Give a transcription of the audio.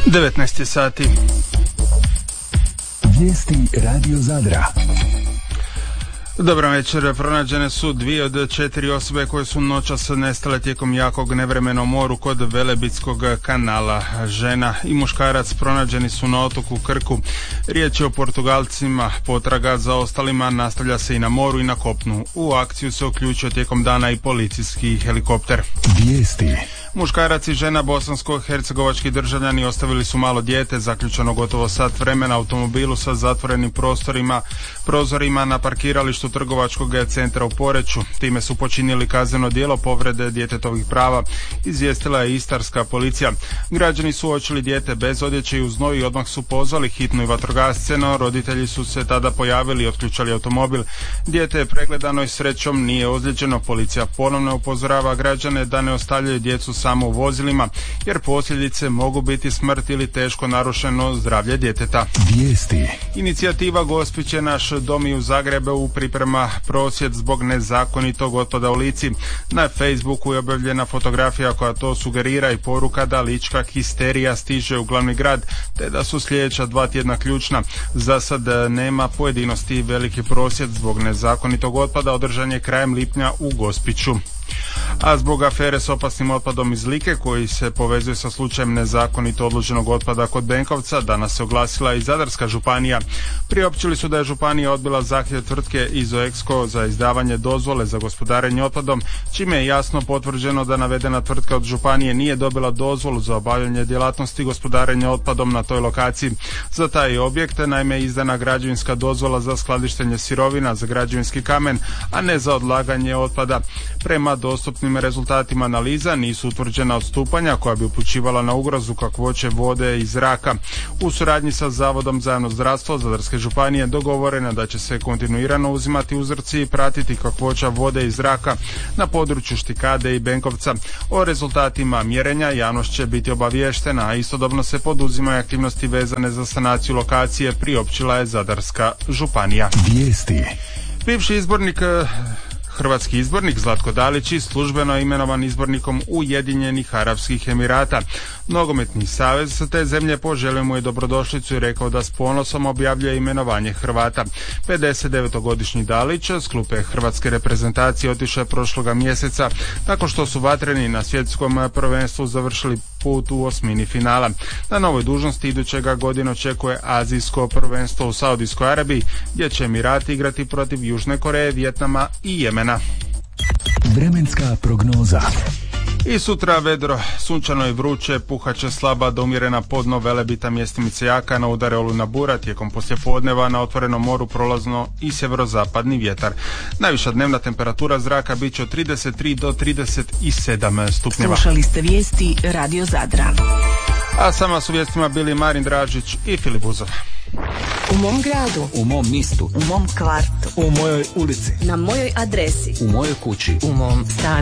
19 sati. Vijesti Radio Zadra. Dobar večer. Pronađene su 2 od 4 osobe koje su noćas nestale tijekom jakog nevremena u moru kod Velebitskog kanala. Žena i muškarac pronađeni su na otoku Krku. Riječ je o Portugalcima. Potraga za ostalima nastavlja se i na moru i na kopnu. U akciju se uključio tijekom dana i policijski helikopter. Vijesti. Muškarac i žena bosansko-hercegovački državljani ostavili su malo dijete zaključano gotovo sat vremena automobilu sa zatvorenim prozorima na parkiralištu trgovačkog centra u Poreču. Time su počinili kazneno djelo povrede djetetovih prava, izvijestila je istarska policija. Građani su uočili dijete bez odjeće i u znoju i odmah su pozvali hitnu i vatrogasce, no roditelji su se tada pojavili i otključali automobil. Dijete je pregledano i srećom nije ozlijeđeno. Policija ponovno upozorava građane da ne ostavljaju djecu samo u vozilima, jer posljedice mogu biti smrt ili teško narušeno zdravlje djeteta. Vijesti. Inicijativa Gospić je naš dom i u Zagrebu priprema prosvjed zbog nezakonitog otpada u Lici. Na Facebooku je objavljena fotografija koja to sugerira i poruka da lička histerija stiže u glavni grad, te da su sljedeća 2 tjedna ključna. Za sad nema pojedinosti. Veliki prosvjed zbog nezakonitog otpada održan je krajem lipnja u Gospiću. A zbog afere s opasnim otpadom iz Like, koji se povezuje sa slučajem nezakonito odloženog otpada kod Benkovca, danas se oglasila i Zadarska županija. Priopćili su da je županija odbila zahtjev tvrtke Izoexko za izdavanje dozvole za gospodarenje otpadom, čime je jasno potvrđeno da navedena tvrtka od županije nije dobila dozvolu za obavljanje djelatnosti gospodarenja otpadom na toj lokaciji. Za taj objekt naime je izdana građevinska dozvola za skladištenje sirovina za građevinski kamen, a ne za odlaganje otpada. Prema dostupnim rezultatima analiza nisu utvrđena odstupanja koja bi upućivala na ugrozu kakvoće vode i zraka. U suradnji sa Zavodom za javno zdravstvo Zadarske županije dogovoreno da će se kontinuirano uzimati uzorci i pratiti kakvoća vode i zraka na području Štikade i Benkovca. O rezultatima mjerenja javnost će biti obaviještena, a istodobno se poduzimaju aktivnosti vezane za sanaciju lokacije, priopćila je Zadarska županija. Vijesti. Bivši hrvatski izbornik Zlatko Dalić službeno je imenovan izbornikom Ujedinjenih Arapskih Emirata. Nogometni savez te zemlje poželio mu je dobrodošlicu i rekao da s ponosom objavljuje imenovanje Hrvata. 59-godišnji Dalić s klupe hrvatske reprezentacije otišao je prošloga mjeseca nakon što su vatreni na svjetskom prvenstvu završili put u osmini finala. Na novoj dužnosti idućega godine očekuje azijsko prvenstvo u Saudijskoj Arabiji, gdje će Emirati igrati protiv Južne Koreje, Vijetnama i Jemena. Vremenska prognoza. I sutra vedro, sunčano i vruće, puhaće slaba do umjerena podno Velebita, mjestimice jaka, na udare olujna bura, tijekom poslijepodneva na otvorenom moru prolazno i sjeverozapadni vjetar. Najviša dnevna temperatura zraka bit će od 33 do 37 stupnjeva. Slušali ste vijesti Radio Zadra. A sama su vijestima bili Marin Dražić i Filip Buzov. U mom gradu, u mom mistu, u mom kvartu, u mojoj ulici, na mojoj adresi, u mojoj kući, u mom stanu.